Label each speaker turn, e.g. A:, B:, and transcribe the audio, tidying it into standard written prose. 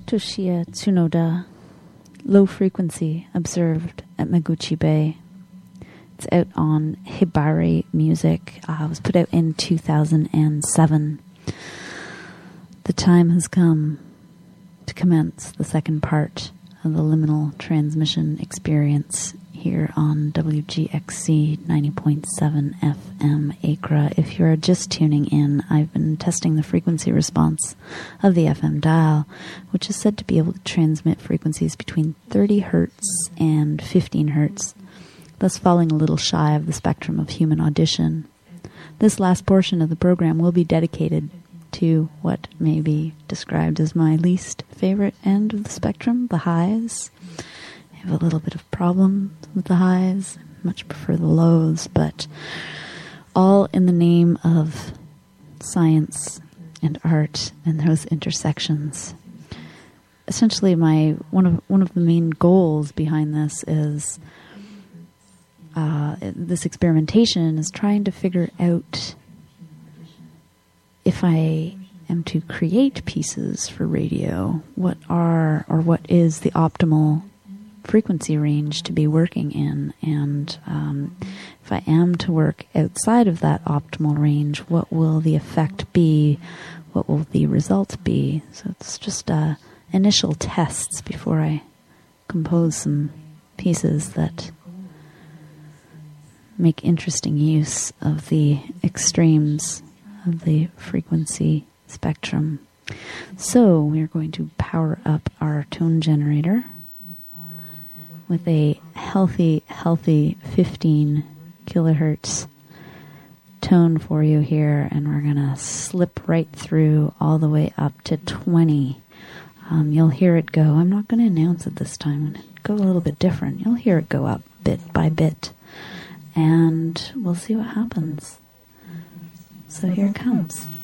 A: Toshiya Tsunoda, Low Frequency, observed at Maguchi Bay. It's out on Hibari Music. It was put out in 2007. The time has come to commence the second part of the liminal transmission experience here on WGXC 90.7 FM Acra. If you're just tuning in, I've been testing the frequency response of the FM dial, which is said to be able to transmit frequencies between 30 hertz and 15 hertz, thus falling a little shy of the spectrum of human audition. This last portion of the program will be dedicated to what may be described as my least favorite end of the spectrum, the highs. I have a little bit of problems with the highs. I much prefer the lows, but all in the name of science and art and those intersections. Essentially, one of the main goals behind this is this experimentation is trying to figure out if I am to create pieces for radio, what is the optimal frequency range to be working in, and if I am to work outside of that optimal range, what will the effect be? What will the result be? So it's just initial tests before I compose some pieces that make interesting use of the extremes of the frequency spectrum. So we're going to power up our tone generator with a healthy 15 kilohertz tone for you here, and we're going to slip right through all the way up to 20. You'll hear it go. I'm not going to announce it this time. I'm going to go a little bit different. You'll hear it go up bit by bit, and we'll see what happens. So here it comes.